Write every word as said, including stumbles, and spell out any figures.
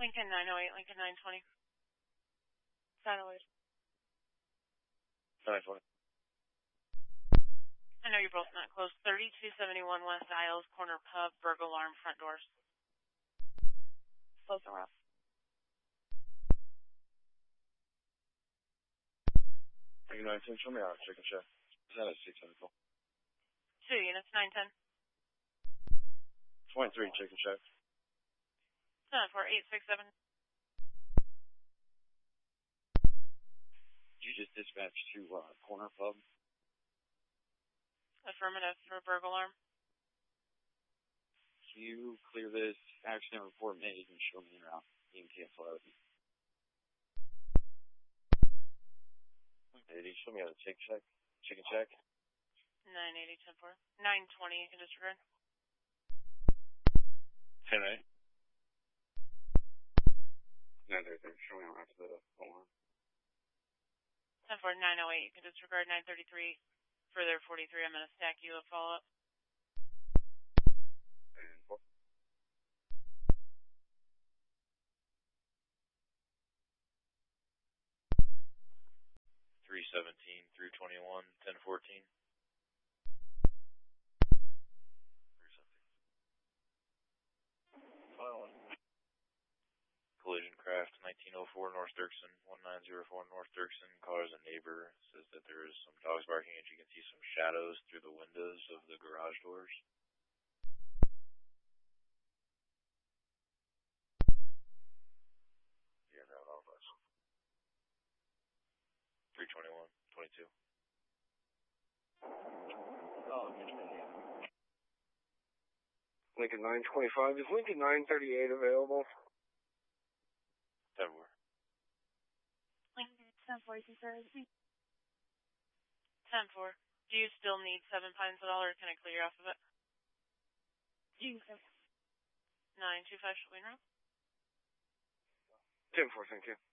Lincoln nine oh eight, Lincoln nine twenty. Satellite. nine twenty. I know you're both not close. thirty-two seventy-one West Isles, corner pub, burglar alarm, front doors. Close and rough. Lincoln nine ten, show me out, chicken chef. Is that a six hundred call? Two units, nine ten. twenty-three, chicken chef. seven four eight six seven. Did you just dispatch to uh, corner pub? Affirmative for burglar alarm. Can you clear this accident report made and show me around E M T float? eighty, show me how to chicken check. Chicken check. nine eighty, ten four. nine twenty, you can disregard. ten eight. nine thirty-three, show me out after the alarm. ten four, nine oh eight, you can disregard. nine thirty-three, further forty-three, I'm going to stack you a follow-up. And four. three seventeen, three twenty-one, ten fourteen. three seventeen. Collision craft, nineteen oh four North Dirksen, one nine zero four North Dirksen. Caller is a neighbor. Says that there is some dogs barking and you can see some shadows through the windows of the garage doors. Yeah, that all of us. three twenty-one, twenty-two. Oh, Lincoln nine twenty-five. Is Lincoln nine thirty-eight available? ten four. Lincoln ten four, you can serve me. ten four. Do you still need seven pines at all, or can I clear you off of it? You can serve. nine two five, shall we route? ten four, thank you.